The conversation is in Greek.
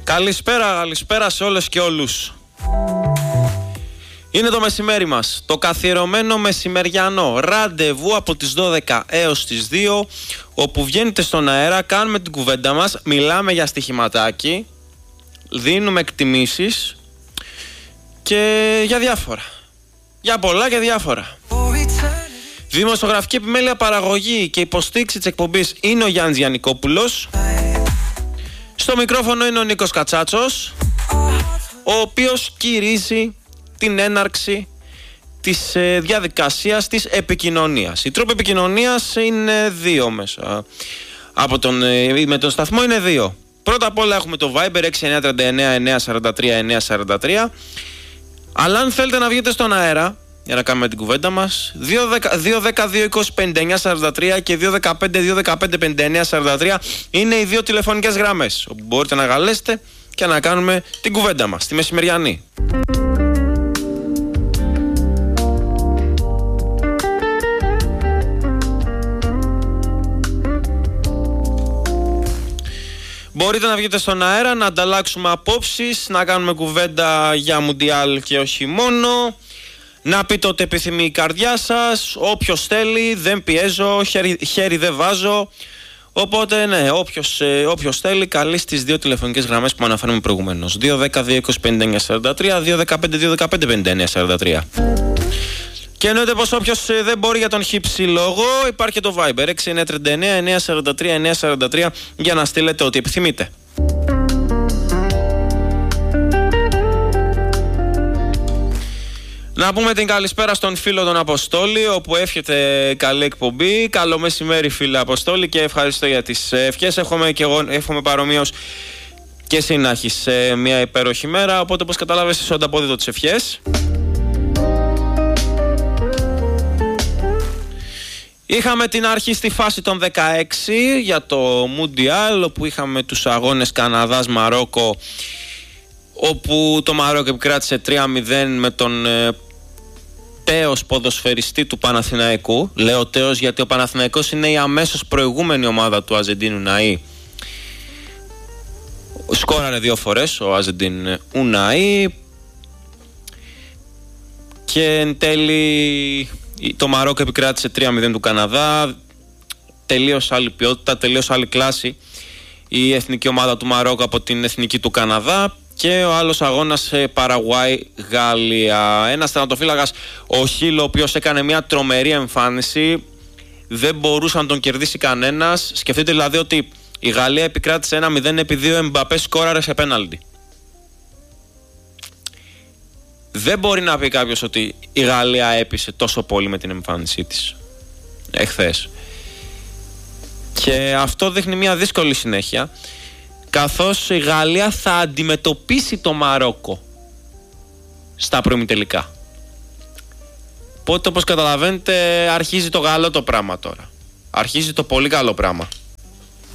Καλησπέρα σε όλες και όλους. Είναι το μεσημέρι μας, το καθιερωμένο μεσημεριανό ραντεβού από τις 12 έως τις 2, όπου βγαίνετε στον αέρα, κάνουμε την κουβέντα μας, μιλάμε για στοιχηματάκι, δίνουμε εκτιμήσεις και για διάφορα. Για πολλά και διάφορα. Δημοσιογραφική επιμέλεια, παραγωγή και υποστήριξη της εκπομπής είναι ο Γιάννης Γιαννικόπουλος. Στο μικρόφωνο είναι ο Νίκος Κατσάτσος, ο οποίος κηρύζει την έναρξη της διαδικασίας της επικοινωνίας. Οι τρόποι επικοινωνίας είναι δύο μέσα. Με τον σταθμό είναι δύο. Πρώτα απ' όλα έχουμε το Viber 6939 943 943. Αλλά αν θέλετε να βγείτε στον αέρα για να κάνουμε την κουβέντα μας, 210-220-5943 και 215-215-5943 είναι οι δύο τηλεφωνικές γραμμές όπου μπορείτε να καλέσετε και να κάνουμε την κουβέντα μας, τη μεσημεριανή. Μπορείτε να βγείτε στον αέρα, να ανταλλάξουμε απόψεις, να κάνουμε κουβέντα για Μουντιάλ και όχι μόνο. Να πείτε ό,τι επιθυμεί η καρδιά σας. Όποιος θέλει, δεν πιέζω, χέρι δεν βάζω. Οπότε ναι, όποιος θέλει, καλεί στις δύο τηλεφωνικές γραμμές που αναφέρουμε προηγουμένως. 210-220-5943, 215-215-5943. Και εννοείται πως όποιος δεν μπορεί για τον χύψη λόγο, υπάρχει και το Viber 6939 943 943 για να στείλετε ό,τι επιθυμείτε. Να πούμε την καλησπέρα στον φίλο τον Αποστόλη, όπου εύχεται καλή εκπομπή. Καλό μεσημέρι φίλε Αποστόλη και ευχαριστώ για τις ευχές. Εύχομαι παρομοίως και εσύ να έχεις μια υπέροχη μέρα, οπότε όπως κατάλαβες είσαι ανταπόδιδο τις ευχές. Είχαμε την αρχή στη φάση των 16 για το Μουντιάλ, όπου είχαμε τους αγώνες Καναδάς-Μαρόκο, όπου το Μαρόκο επικράτησε 3-0 με τον τέος ποδοσφαιριστή του Παναθηναϊκού. Λέω τέος γιατί ο Παναθηναϊκός είναι η αμέσως προηγούμενη ομάδα του Αζεντίν Ουναή. Σκόραρε 2 φορές ο Αζεντίν Ουναή και εν τέλει το Μαρόκο επικράτησε 3-0 του Καναδά. Τελείως άλλη ποιότητα, τελείως άλλη κλάση η εθνική ομάδα του Μαρόκο από την εθνική του Καναδά. Και ο άλλος αγώνας Παραγουάι-Γαλλία. Ένας τερματοφύλακας, ο Χίλ, ο οποίος έκανε μια τρομερή εμφάνιση. Δεν μπορούσε να τον κερδίσει κανένας. Σκεφτείτε δηλαδή ότι η Γαλλία επικράτησε 1-0 επειδή ο Εμπαπέ σκόραρε σε πέναλτι. Δεν μπορεί να πει κάποιος ότι η Γαλλία έπεισε τόσο πολύ με την εμφάνισή της εχθές. Και αυτό δείχνει μια δύσκολη συνέχεια, καθώς η Γαλλία θα αντιμετωπίσει το Μαρόκο στα προημιτελικά. Οπότε όπως καταλαβαίνετε αρχίζει το καλό το πράγμα τώρα. Αρχίζει το πολύ καλό πράγμα.